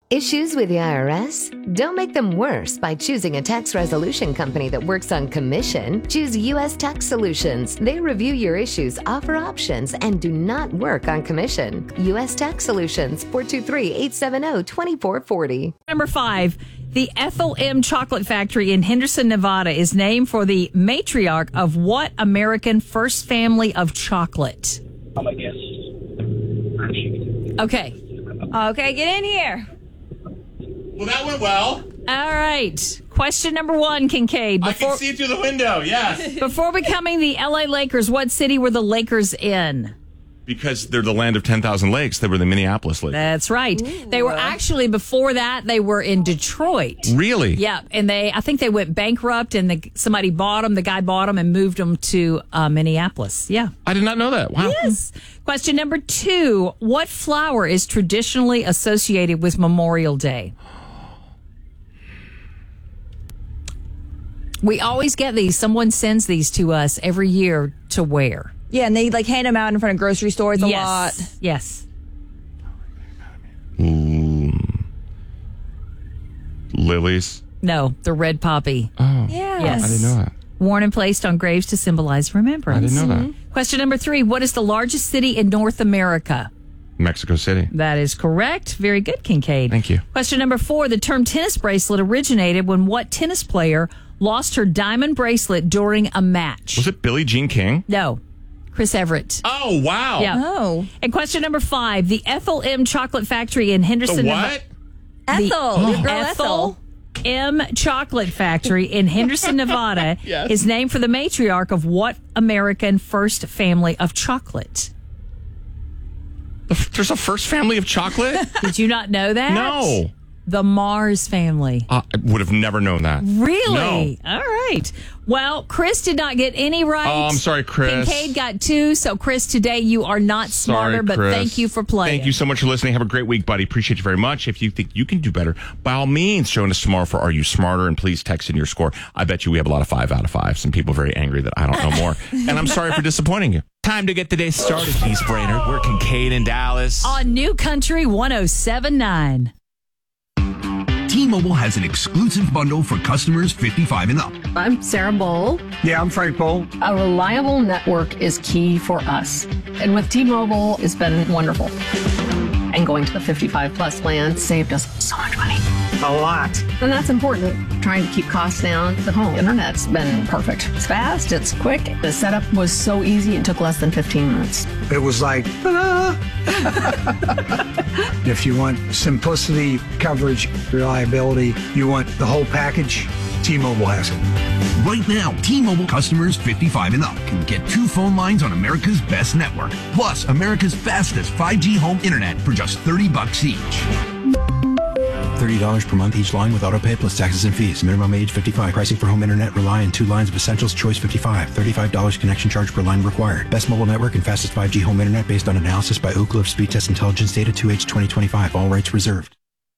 Issues with the IRS? Don't make them worse by choosing a tax resolution company that works on commission. Choose U.S. Tax Solutions. They review your issues, offer options, and do not work on commission. U.S. Tax Solutions, 423-870-2440. Number 5, the Ethel M. Chocolate Factory in Henderson, Nevada is named for the matriarch of what American first family of chocolate? I'm going to guess Hershey. Okay, get in here. Well, that went well. All right. Question number 1, Kincaid. I can see through the window, yes. Before becoming the L.A. Lakers, what city were the Lakers in? Because they're the land of 10,000 lakes. They were the Minneapolis Lakers. That's right. Ooh. They were actually, before that, they were in Detroit. Really? Yeah. And I think they went bankrupt and somebody bought them. The guy bought them and moved them to Minneapolis. Yeah. I did not know that. Wow. Yes. Question number 2. What flower is traditionally associated with Memorial Day? We always get these. Someone sends these to us every year to wear. Yeah, and they hand them out in front of grocery stores a lot. Yes. Lilies? No, the red poppy. Oh. Yeah. Yes. I didn't know that. Worn and placed on graves to symbolize remembrance. I didn't know that. Question number 3. What is the largest city in North America? Mexico City. That is correct. Very good, Kincaid. Thank you. Question number 4. The term tennis bracelet originated when what tennis player lost her diamond bracelet during a match? Was it Billie Jean King? No. Chris Everett. Oh, wow. Yeah. Oh. And question number 5. The Ethel M. Chocolate Factory in Henderson. The what? Ethel. Your girl Ethel M. Chocolate Factory in Henderson, Nevada Yes. is named for the matriarch of what American first family of chocolate? There's a first family of chocolate? Did you not know that? No. The Mars family. I would have never known that. Really? No. All right. Well, Chris did not get any right. Oh, I'm sorry, Chris. Kincaid got 2. So, Chris, today you are not smarter, Sorry, but Chris. thank you for playing. Thank you so much for listening. Have a great week, buddy. Appreciate you very much. If you think you can do better, by all means, join us tomorrow for Are You Smarter? And please text in your score. I bet you we have a lot of 5 out of 5. Some people very angry that I don't know more. And I'm sorry for disappointing you. Time to get the day started, East Brainerd. We're Kincaid in Dallas. On New Country 107.9. T-Mobile has an exclusive bundle for customers 55 and up. I'm Sarah Bowl. Yeah, I'm Frank Bowl. A reliable network is key for us. And with T-Mobile, it's been wonderful. And going to the 55 plus plan saved us so much money. A lot. And that's important. Trying to keep costs down. The home internet's been perfect. It's fast, it's quick. The setup was so easy, it took less than 15 minutes. It was like, ta-da! If you want simplicity, coverage, reliability, you want the whole package, T-Mobile has it. Right now, T-Mobile customers 55 and up can get 2 phone lines on America's best network, plus America's fastest 5G home internet for just $30 each. $30 per month each line with autopay plus taxes and fees. Minimum age 55. Pricing for home internet rely on 2 lines of Essentials Choice 55. $35 connection charge per line required. Best mobile network and fastest 5G home internet based on analysis by Ookla of Speed Test Intelligence data 2H 2025. All rights reserved.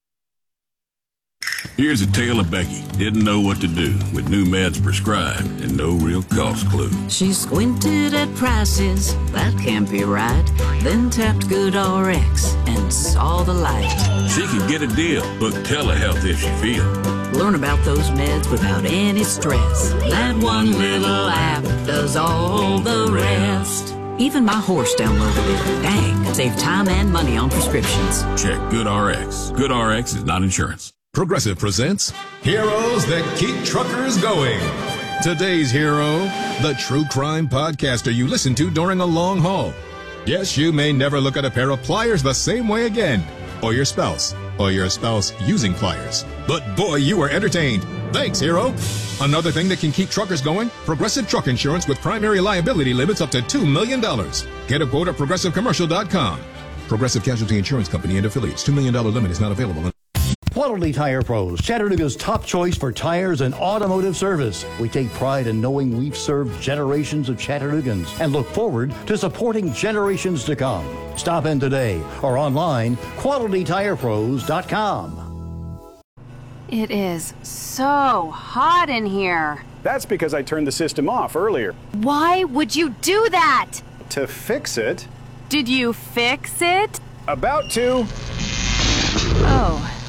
Here's a tale of Becky. Didn't know what to do with new meds prescribed and no real cost clue. She squinted at prices, that can't be right. Then tapped GoodRx and saw the light. She could get a deal. Book telehealth if she feel. Learn about those meds without any stress. That one little app does all the rest. Even my horse downloaded it. Dang, save time and money on prescriptions. Check GoodRx. GoodRx is not insurance. Progressive presents Heroes That Keep Truckers Going. Today's hero, the true crime podcaster you listen to during a long haul. Yes, you may never look at a pair of pliers the same way again, or your spouse using pliers. But boy, you were entertained. Thanks, hero. Another thing that can keep truckers going, Progressive Truck Insurance with primary liability limits up to $2 million. Get a quote at progressivecommercial.com. Progressive Casualty Insurance Company and affiliates. $2 million limit is not available. Quality Tire Pros, Chattanooga's top choice for tires and automotive service. We take pride in knowing we've served generations of Chattanoogans and look forward to supporting generations to come. Stop in today or online, qualitytirepros.com. It is so hot in here. That's because I turned the system off earlier. Why would you do that? To fix it. Did you fix it? About to. Oh.